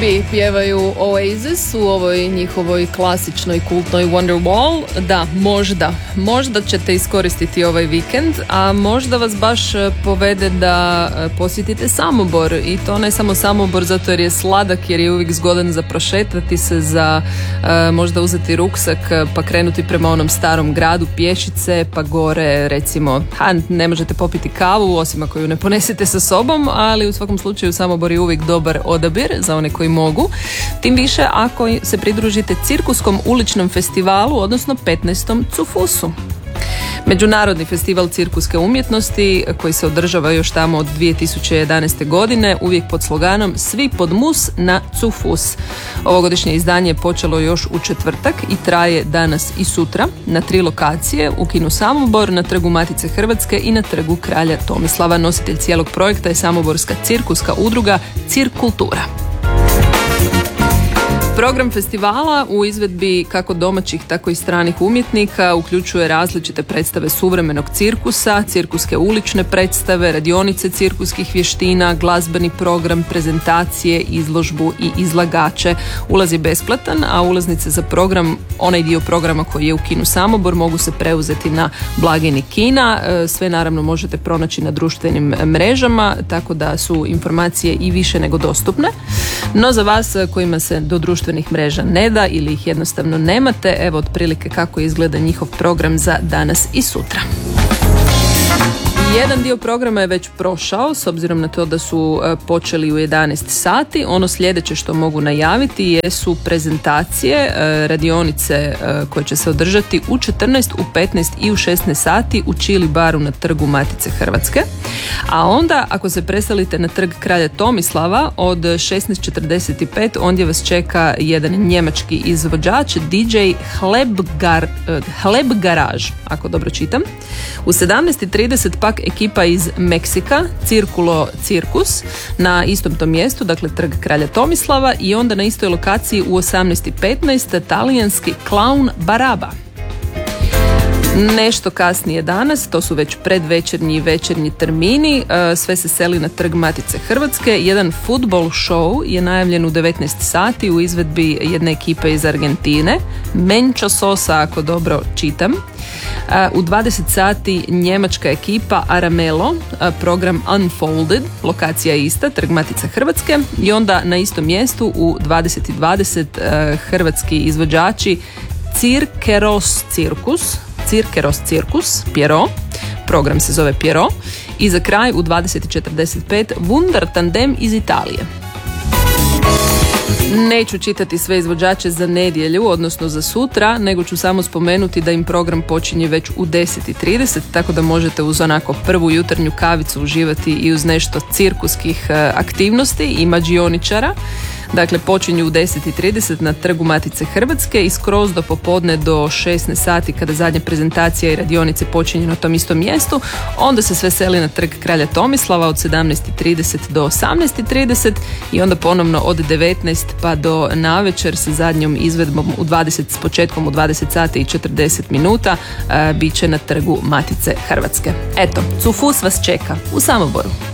Pjevaju Oasis u ovoj njihovoj klasičnoj kultnoj Wonderwall. Da, možda ćete iskoristiti ovaj vikend, a možda vas baš povede da posjetite Samobor, i to ne samo Samobor zato jer je sladak, jer je uvijek zgodan za prošetati se, za možda uzeti ruksak pa krenuti prema onom starom gradu pješice, pa gore recimo, ne možete popiti kavu osim ako ju ne ponesete sa sobom, ali u svakom slučaju Samobor je uvijek dobar odabir za one koji mogu. Tim više ako se pridružite cirkuskom uličnom festivalu, odnosno 15. Cufusu. Međunarodni festival cirkuske umjetnosti koji se održava još tamo od 2011. godine, uvijek pod sloganom Svi pod mus na Cufus. Ovogodišnje izdanje je počelo još u četvrtak i traje danas i sutra na 3 lokacije, u kinu Samobor, na trgu Matice Hrvatske i na trgu Kralja Tomislava. Nositelj cijelog projekta je samoborska cirkuska udruga Cirkultura. Program festivala u izvedbi kako domaćih tako i stranih umjetnika uključuje različite predstave suvremenog cirkusa, cirkuske ulične predstave, radionice cirkuskih vještina, glazbeni program, prezentacije, izložbu i izlagače. Ulaz je besplatan, a ulaznice za program, onaj dio programa koji je u kinu Samobor, mogu se preuzeti na blagajni kina. Sve naravno možete pronaći na društvenim mrežama, tako da su informacije i više nego dostupne. No za vas kojima se do društvenih mreža ne da ili ih jednostavno nemate, evo otprilike kako izgleda njihov program za danas i sutra. Jedan dio programa je već prošao, s obzirom na to da su počeli u 11 sati. Ono sljedeće što mogu najaviti jesu prezentacije, radionice koje će se održati u 14, u 15 i u 16 sati u Čili baru na trgu Matice Hrvatske. A onda, ako se preselite na trg Kralja Tomislava, od 16:45 ondje vas čeka jedan njemački izvođač, DJ Hleb Garage, ako dobro čitam. U 17:30 pak ekipa iz Meksika, Cirkulo Cirkus, na istom tom mjestu, dakle trg Kralja Tomislava, i onda na istoj lokaciji u 18:15 talijanski Clown Baraba. Nešto kasnije danas, to su već predvečernji i večernji termini, sve se seli na trg Matice Hrvatske. Jedan futbol show je najavljen u 19 sati u izvedbi jedne ekipe iz Argentine, Mencho Sosa, ako dobro čitam. U 20 sati njemačka ekipa Aramelo, program Unfolded, lokacija je ista, trg Matice Hrvatske, i onda na istom mjestu u 20:20 hrvatski izvođači Cirkeros Cirkus, Pierrot, program se zove Pierrot, i za kraj u 20:45 Wunder Tandem iz Italije. Neću čitati sve izvođače za nedjelju, odnosno za sutra, nego ću samo spomenuti da im program počinje već u 10:30, tako da možete uz onako prvu jutarnju kavicu uživati i uz nešto cirkuskih aktivnosti i mađioničara. Dakle, počinju u 10:30 na trgu Matice Hrvatske i skroz do popodne do 16 sati kada zadnja prezentacija i radionice počinju na tom istom mjestu. Onda se sve seli na trg Kralja Tomislava od 17:30 do 18:30 i onda ponovno od 19 pa do navečer sa zadnjom izvedbom s početkom u 20 sati i 40 minuta bit će na trgu Matice Hrvatske. Eto, Cufus vas čeka u Samoboru.